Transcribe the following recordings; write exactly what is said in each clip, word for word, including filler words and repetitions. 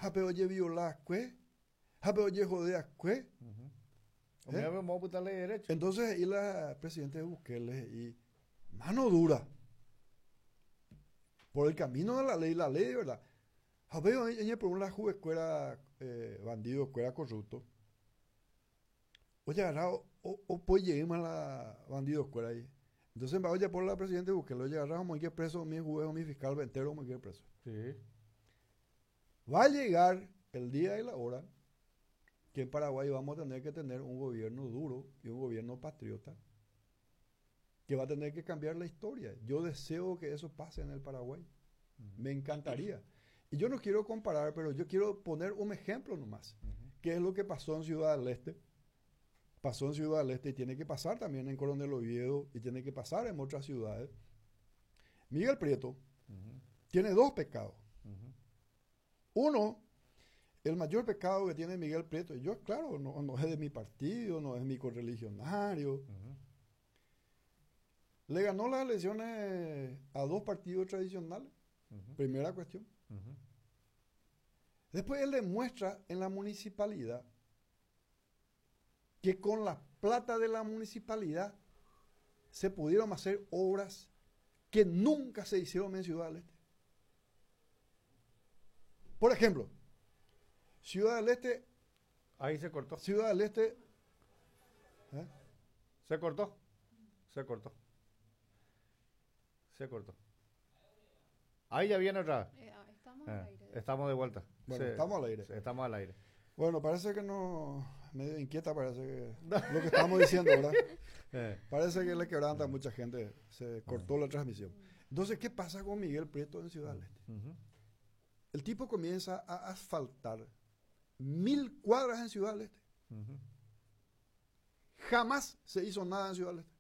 Jape oye violar, ¿qué? Jape oye joder, ¿qué? O me vamos a putarle derecho. Entonces, y la presidente de Bukele, y mano dura, por el camino de la ley, la ley de verdad. Jape oye por una juve escuela eh, bandido, escuela corrupto. Oye, agarrado, o, o pues lleguemos a la bandido escuela ahí. Entonces, me oye por la presidente de Bukele, oye, agarrado, como hay que preso, mi juez, mi fiscal, entero, como hay que preso. Sí. Va a llegar el día y la hora que en Paraguay vamos a tener que tener un gobierno duro y un gobierno patriota que va a tener que cambiar la historia. Yo deseo que eso pase en el Paraguay. Uh-huh. Me encantaría. Y yo no quiero comparar, pero yo quiero poner un ejemplo nomás. Uh-huh. ¿Qué es lo que pasó en Ciudad del Este? Pasó en Ciudad del Este y tiene que pasar también en Coronel Oviedo y tiene que pasar en otras ciudades. Miguel Prieto uh-huh. tiene dos pecados. Uh-huh. Uno, el mayor pecado que tiene Miguel Prieto, y yo, claro, no, no es de mi partido, no es mi correligionario. Uh-huh. Le ganó las elecciones a dos partidos tradicionales. Uh-huh. Primera cuestión. Uh-huh. Después él demuestra en la municipalidad que con la plata de la municipalidad se pudieron hacer obras que nunca se hicieron en Ciudad del Este. Por ejemplo, Ciudad del Este. Ahí se cortó. Ciudad del Este. ¿eh? Se cortó. Se cortó. Se cortó. Ahí ya viene otra. Eh, estamos eh, al aire. Estamos de vuelta. Bueno, se, estamos al aire. Estamos al aire. Bueno, parece que no. Medio inquieta, parece que. Lo que estamos diciendo, ¿verdad? eh. Parece que le quebranta a mucha gente. Se cortó uh-huh. la transmisión. Entonces, ¿qué pasa con Miguel Prieto en Ciudad del Este? Uh-huh. El tipo comienza a asfaltar mil cuadras en Ciudad del Este. Uh-huh. Jamás se hizo nada en Ciudad del Este.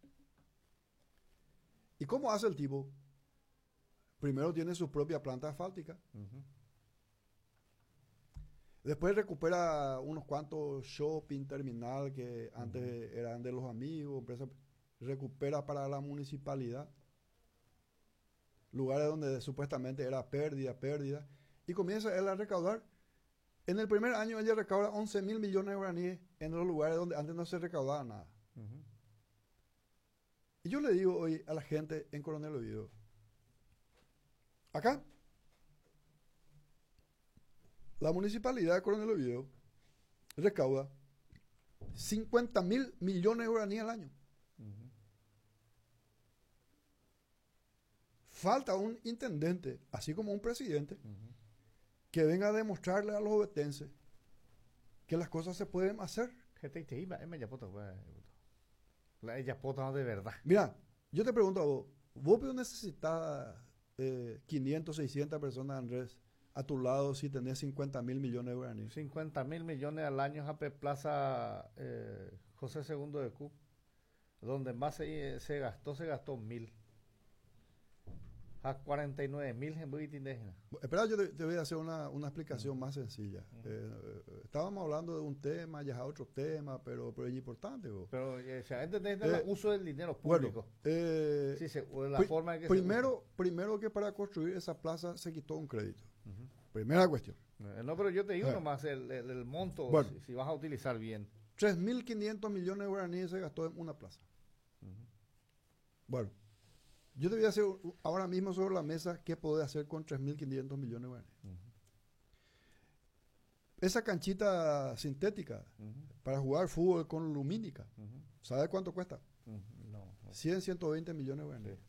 ¿Y cómo hace el tipo? Primero tiene su propia planta asfáltica. Uh-huh. Después recupera unos cuantos shopping, terminal que uh-huh. antes eran de los amigos. Empresa, recupera para la municipalidad. Lugares donde supuestamente era pérdida, pérdida. Y comienza él a recaudar. En el primer año ella recauda once mil millones de guaraníes en los lugares donde antes no se recaudaba nada. Uh-huh. Y yo le digo hoy a la gente en Coronel Oviedo, acá, la municipalidad de Coronel Oviedo recauda cincuenta mil millones de guaraníes al año. Uh-huh. Falta un intendente, así como un presidente, uh-huh. que venga a demostrarle a los ovetenses que las cosas se pueden hacer. De verdad. Mira, yo te pregunto a vos, ¿vos necesitas eh, quinientas, seiscientas personas, Andrés, a tu lado si tenés cincuenta mil millones de guaraníes? cincuenta mil millones al año, Jape, Plaza eh, José segundo de Q, donde más se, se gastó, se gastó mil. A cuarenta y nueve mil en Buit indígena. Espera, yo te, te voy a hacer una, una explicación uh-huh. más sencilla. Uh-huh. Eh, estábamos hablando de un tema, ya a otro tema, pero, pero es importante. ¿Vos? Pero, o sea, entendés el eh, uso del dinero público. Bueno, eh, sí, se, la pri- forma en que primero, se primero que para construir esa plaza se quitó un crédito. Uh-huh. Primera cuestión. Eh, no, pero yo te digo eh. nomás el, el, el monto, bueno, si, si vas a utilizar bien. tres mil quinientos millones de guaraníes se gastó en una plaza. Uh-huh. Bueno. Yo te voy a hacer ahora mismo sobre la mesa qué podés hacer con tres mil quinientos millones de guaraníes. Uh-huh. Esa canchita sintética uh-huh. para jugar fútbol con lumínica, uh-huh. ¿sabes cuánto cuesta? Uh-huh. No, no. cien, ciento veinte millones de guaraníes. Sí.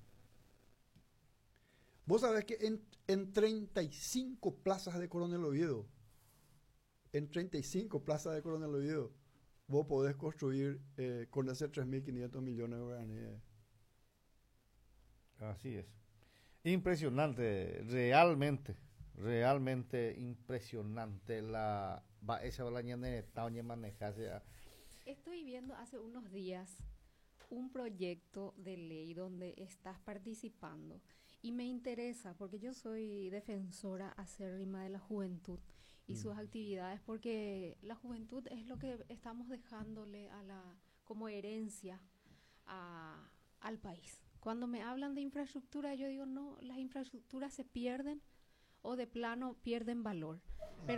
Vos sabés que en, en treinta y cinco plazas de Coronel Oviedo, en treinta y cinco plazas de Coronel Oviedo, vos podés construir eh, con ese tres mil quinientos millones de guaraníes. Así es. Impresionante, realmente, realmente impresionante la esa manejarse. Estoy viendo hace unos días un proyecto de ley donde estás participando y me interesa porque yo soy defensora acérrima de la juventud y mm. sus actividades, porque la juventud es lo que estamos dejándole a la como herencia a, al país. Cuando me hablan de infraestructura, yo digo, no, las infraestructuras se pierden o de plano pierden valor. Pero